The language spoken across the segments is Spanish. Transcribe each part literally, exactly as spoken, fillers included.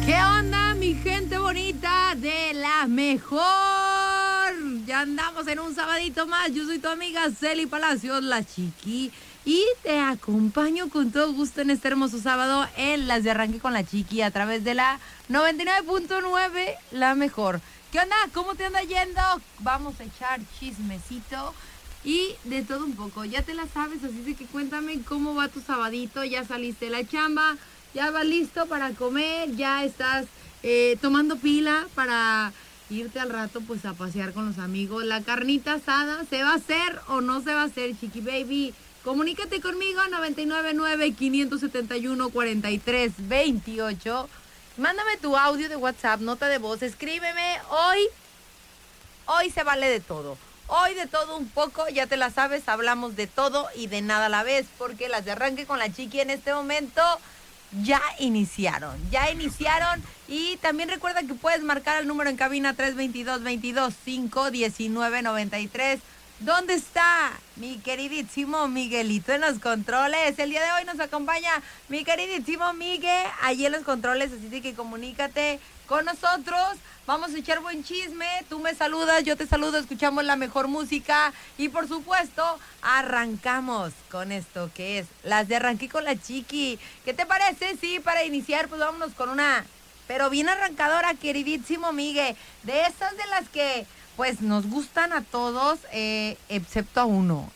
¿Qué onda, mi gente bonita de la mejor? Ya andamos en un sabadito más. Yo soy tu amiga Celi Palacios, la Chiqui, y te acompaño con todo gusto en este hermoso sábado en Las de Arranque con la Chiqui a través de la noventa y nueve punto nueve, la mejor. ¿Qué onda? ¿Cómo te anda yendo? Vamos a echar chismecito y de todo un poco. Ya te la sabes, así de que cuéntame cómo va tu sabadito. ¿Ya saliste de la chamba? ¿Ya vas listo para comer? ¿Ya estás eh, tomando pila para irte al rato pues a pasear con los amigos? ¿La carnita asada se va a hacer o no se va a hacer, Chiqui Baby? Comunícate conmigo, noventa y nueve nueve, quinientos setenta y uno, cuarenta y tres, veintiocho. Mándame tu audio de WhatsApp, nota de voz, escríbeme. Hoy, hoy se vale de todo. Hoy de todo un poco, ya te la sabes, hablamos de todo y de nada a la vez, porque Las de Arranque con la Chiqui en este momento ya iniciaron, ya iniciaron. Y también recuerda que puedes marcar el número en cabina tres dos dos, veintidós, cinco, diecinueve, noventa y tres. ¿Dónde está mi queridísimo Miguelito en los controles? El día de hoy nos acompaña mi queridísimo Miguel allí en los controles, así de que comunícate con nosotros. Vamos a echar buen chisme, tú me saludas, yo te saludo, escuchamos la mejor música y por supuesto arrancamos con esto que es Las de Arranque con la Chiqui. ¿Qué te parece? Sí, para iniciar pues vámonos con una, pero bien arrancadora, queridísimo Miguel, de esas de las que pues nos gustan a todos, eh, excepto a uno.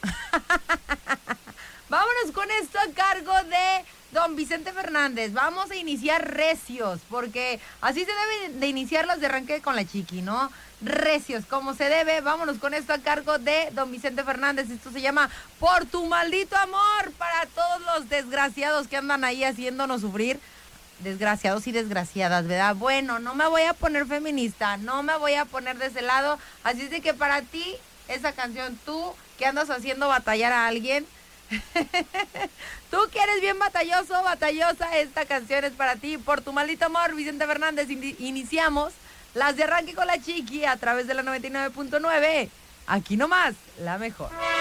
Vámonos con esto a cargo de don Vicente Fernández. Vamos a iniciar recios, porque así se debe de iniciar Las de Arranque con la Chiqui, ¿no? Recios, como se debe. Vámonos con esto a cargo de don Vicente Fernández. Esto se llama Por tu maldito amor, para todos los desgraciados que andan ahí haciéndonos sufrir. Desgraciados y desgraciadas, ¿verdad? Bueno, no me voy a poner feminista, no me voy a poner de ese lado. Así es de que para ti, esa canción, tú que andas haciendo batallar a alguien, tú que eres bien batalloso, batallosa, esta canción es para ti. Por tu maldito amor, Vicente Fernández. In- iniciamos Las de Arranque con la Chiqui a través de la noventa y nueve punto nueve. Aquí nomás, la mejor.